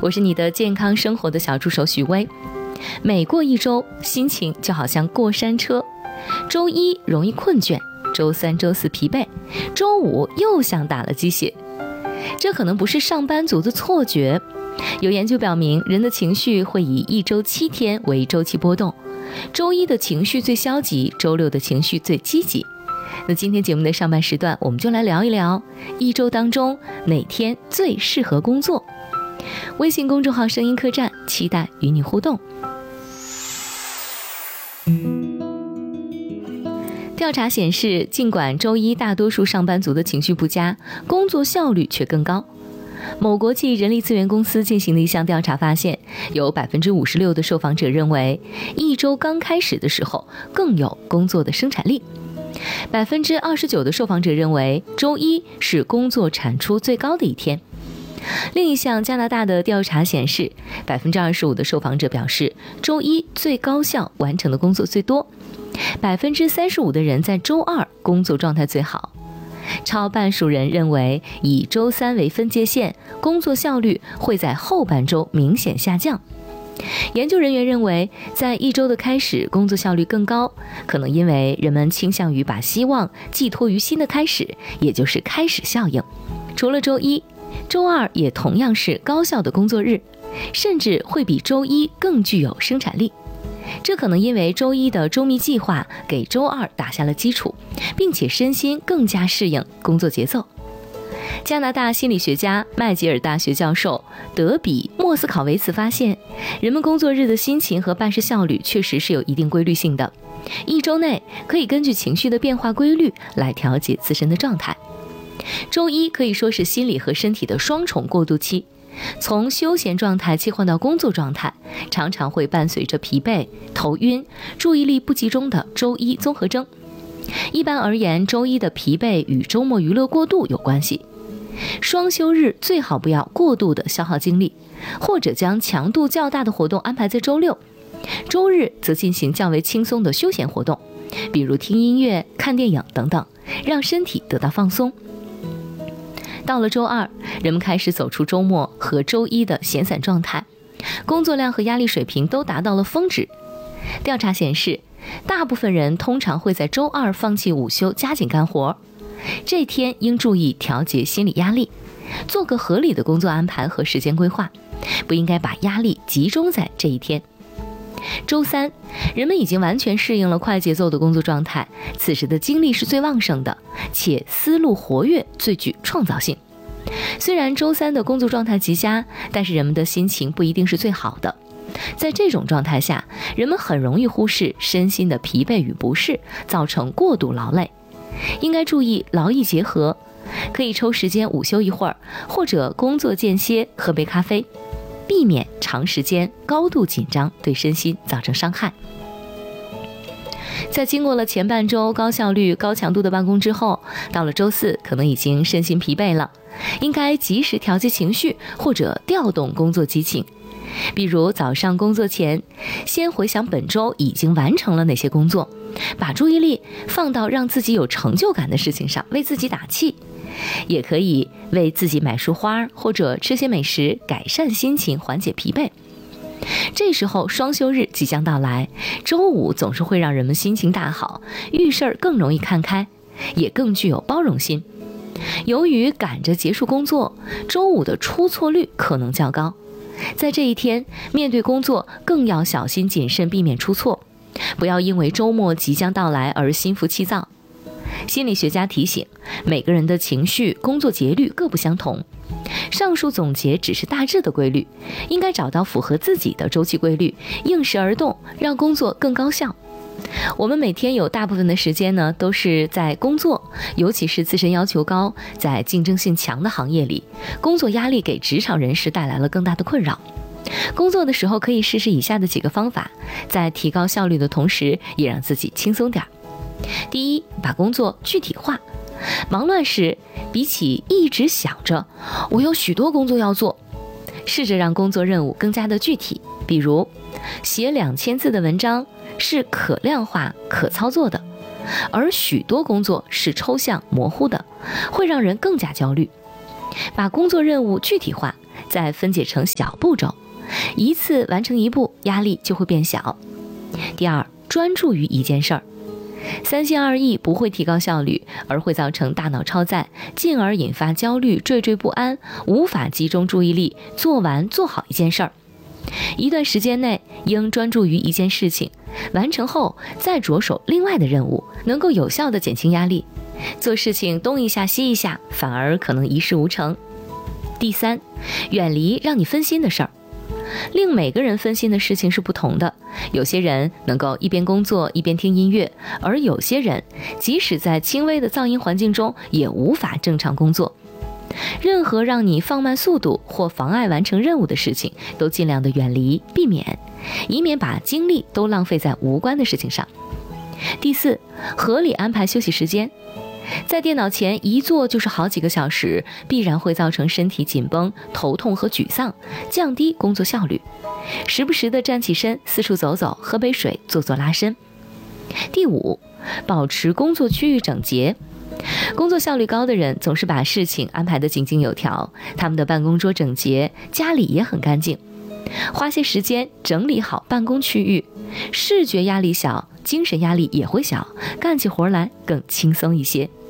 我是你的健康生活的小助手许巍。每过一周，心情就好像过山车，周一容易困倦，周三、周四疲惫，周五又像打了鸡血。这可能不是上班族的错觉。有研究表明，人的情绪会以一周7天为周期波动，周一的情绪最消极，周六的情绪最积极。那今天节目的上半时段，我们就来聊一聊一周当中哪天最适合工作。微信公众号声音客栈，期待与你互动。调查显示，尽管周一大多数上班族的情绪不佳，工作效率却更高。某国际人力资源公司进行的一项调查发现，有 56% 的受访者认为一周刚开始的时候更有工作的生产力， 29% 的受访者认为周一是工作产出最高的一天。另一项加拿大的调查显示， 25% 的受访者表示周一最高效完成的工作最多， 35% 的人在周二工作状态最好。超半数人认为以周三为分界线，工作效率会在后半周明显下降。研究人员认为，在一周的开始工作效率更高，可能因为人们倾向于把希望寄托于新的开始，也就是开始效应。除了周一，周二也同样是高效的工作日，甚至会比周一更具有生产力。这可能因为周一的周密计划给周二打下了基础，并且身心更加适应工作节奏。加拿大心理学家麦吉尔大学教授德比莫斯考维茨发现，人们工作日的心情和办事效率确实是有一定规律性的，一周内可以根据情绪的变化规律来调节自身的状态。周一可以说是心理和身体的双重过渡期，从休闲状态切换到工作状态，常常会伴随着疲惫、头晕、注意力不集中的周一综合征。一般而言，周一的疲惫与周末娱乐过度有关系。双休日最好不要过度的消耗精力，或者将强度较大的活动安排在周六，周日则进行较为轻松的休闲活动，比如听音乐、看电影等等，让身体得到放松。到了周二，人们开始走出周末和周一的闲散状态，工作量和压力水平都达到了峰值。调查显示，大部分人通常会在周二放弃午休，加紧干活。这天应注意调节心理压力，做个合理的工作安排和时间规划，不应该把压力集中在这一天。周三，人们已经完全适应了快节奏的工作状态，此时的精力是最旺盛的，且思路活跃，最具创造性。虽然周三的工作状态极佳，但是人们的心情不一定是最好的。在这种状态下，人们很容易忽视身心的疲惫与不适，造成过度劳累。应该注意劳逸结合，可以抽时间午休一会儿，或者工作间歇喝杯咖啡，避免长时间高度紧张对身心造成伤害。在经过了前半周高效率、高强度的办公之后，到了周四可能已经身心疲惫了，应该及时调节情绪，或者调动工作激情。比如早上工作前，先回想本周已经完成了哪些工作，把注意力放到让自己有成就感的事情上，为自己打气。也可以为自己买束花，或者吃些美食，改善心情，缓解疲惫。这时候双休日即将到来，周五总是会让人们心情大好，遇事儿更容易看开，也更具有包容心。由于赶着结束工作，周五的出错率可能较高。在这一天，面对工作更要小心谨慎，避免出错，不要因为周末即将到来而心浮气躁。心理学家提醒，每个人的情绪、工作节律各不相同，上述总结只是大致的规律，应该找到符合自己的周期规律，应时而动，让工作更高效。我们每天有大部分的时间呢，都是在工作，尤其是自身要求高、在竞争性强的行业里，工作压力给职场人士带来了更大的困扰。工作的时候可以试试以下的几个方法，在提高效率的同时，也让自己轻松点。第一，把工作具体化。忙乱时，比起一直想着我有许多工作要做，试着让工作任务更加的具体。比如写2000字的文章是可量化、可操作的，而许多工作是抽象模糊的，会让人更加焦虑。把工作任务具体化， 再分解成小步骤，一次完成一步，压力就会变小。第二，专注于一件事儿。三心二意不会提高效率，而会造成大脑超载，进而引发焦虑、惴惴不安，无法集中注意力做好一件事儿。一段时间内应专注于一件事情，完成后再着手另外的任务，能够有效地减轻压力。做事情东一下西一下，反而可能一事无成。第三，远离让你分心的事儿。令每个人分心的事情是不同的，有些人能够一边工作一边听音乐，而有些人即使在轻微的噪音环境中也无法正常工作。任何让你放慢速度或妨碍完成任务的事情，都尽量的远离避免，以免把精力都浪费在无关的事情上。第四，合理安排休息时间。在电脑前一坐就是好几个小时，必然会造成身体紧绷、头痛和沮丧，降低工作效率。时不时的站起身，四处走走，喝杯水，做拉伸。第五，保持工作区域整洁。工作效率高的人总是把事情安排得井井有条，他们的办公桌整洁，家里也很干净。花些时间整理好办公区域，视觉压力小，精神压力也会小，干起活来更轻松一些。